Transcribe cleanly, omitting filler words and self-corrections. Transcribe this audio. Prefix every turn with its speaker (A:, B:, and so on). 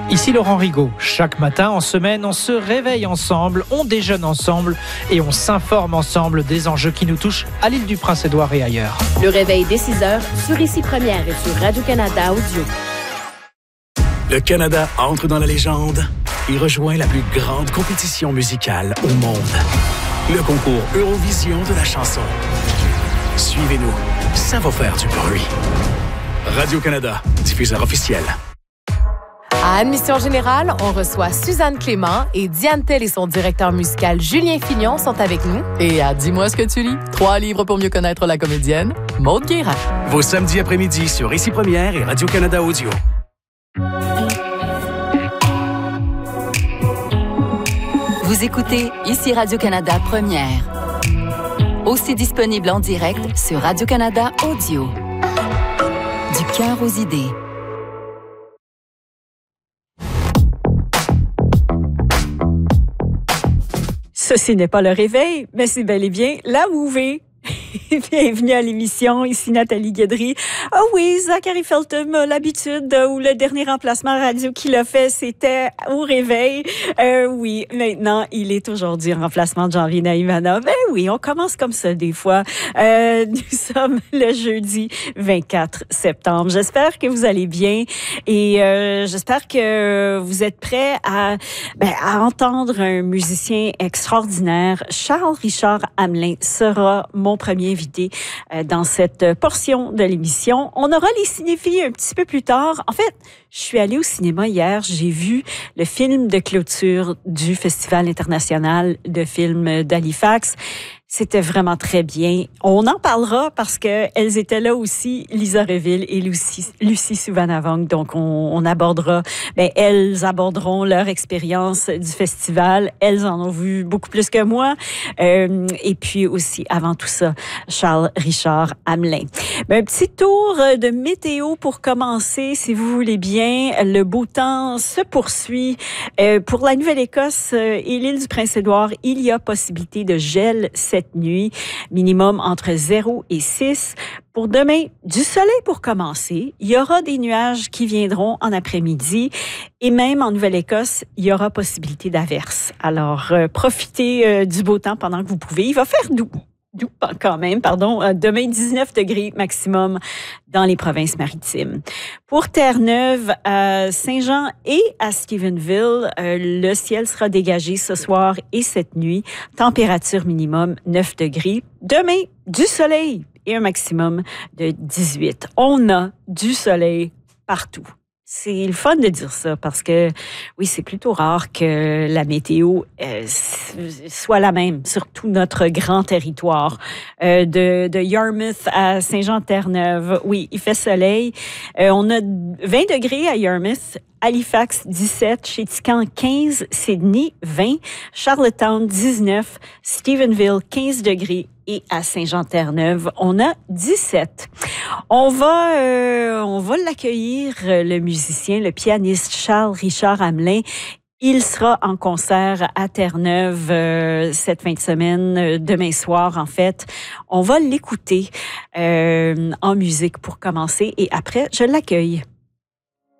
A: Ici Laurent Rigaud. Chaque matin, en semaine, on se réveille ensemble, on déjeune ensemble et on s'informe ensemble des enjeux qui nous touchent à l'île du Prince-Édouard et ailleurs.
B: Le réveil dès 6h sur Ici Première et sur Radio-Canada Audio.
C: Le Canada entre dans la légende et rejoint la plus grande compétition musicale au monde. Le concours Eurovision de la chanson. Suivez-nous, ça va faire du bruit. Radio-Canada, diffuseur officiel.
D: À Admission Générale, on reçoit Suzanne Clément et Diane Tell et son directeur musical Julien Fignon sont avec nous. Et à Dis-moi ce que tu lis, 3 livres pour mieux connaître la comédienne, Maude Guérin.
C: Vos samedis après-midi sur Ici Première et Radio-Canada Audio.
E: Vous écoutez Ici Radio-Canada Première. Aussi disponible en direct sur Radio-Canada Audio. Du cœur aux idées.
F: Ceci n'est pas le réveil, mais c'est bel et bien la mouvée. Bienvenue à l'émission, ici Nathalie Guédry. Ah oui, Zachary Feltham a l'habitude, ou le dernier remplacement radio qu'il a fait, c'était au réveil. Oui, maintenant, il est aujourd'hui en remplacement de Jean-Louis Naïmana. Ben oui, on commence comme ça des fois. Nous sommes le jeudi 24 septembre. J'espère que vous allez bien et j'espère que vous êtes prêts à entendre un musicien extraordinaire. Charles-Richard Hamelin sera mon premier invité dans cette portion de l'émission. On aura les cinéphiles un petit peu plus tard. En fait, je suis allée au cinéma hier. J'ai vu le film de clôture du Festival international de films d'Halifax. C'était vraiment très bien. On en parlera parce que elles étaient là aussi, Lisa Reville et Lucie Souvanavong. Donc, on abordera, elles aborderont leur expérience du festival. Elles en ont vu beaucoup plus que moi. Et puis aussi, avant tout ça, Charles-Richard Hamelin. Un petit tour de météo pour commencer, si vous voulez bien. Le beau temps se poursuit. Pour la Nouvelle-Écosse et l'île du Prince-Édouard, il y a possibilité de gel cette nuit, minimum entre 0 et 6. Pour demain, du soleil pour commencer. Il y aura des nuages qui viendront en après-midi et même en Nouvelle-Écosse, il y aura possibilité d'averses. Alors, profitez du beau temps pendant que vous pouvez. Il va faire doux quand même, demain 19 degrés maximum dans les provinces maritimes. Pour Terre-Neuve, à Saint-Jean et à Stephenville, le ciel sera dégagé ce soir et cette nuit. Température minimum 9 degrés. Demain, du soleil et un maximum de 18. On a du soleil partout. C'est le fun de dire ça parce que, oui, c'est plutôt rare que la météo soit la même sur tout notre grand territoire. De Yarmouth à Saint-Jean-Terre-Neuve, oui, il fait soleil. On a 20 degrés à Yarmouth, Halifax 17, Chéticamp 15, Sydney 20, Charlottetown 19, Stephenville 15 degrés et à Saint-Jean-Terre-Neuve, on a 17. On va l'accueillir, le musicien, le pianiste Charles-Richard Hamelin. Il sera en concert à Terre-Neuve cette fin de semaine, demain soir en fait. On va l'écouter en musique pour commencer et après, je l'accueille.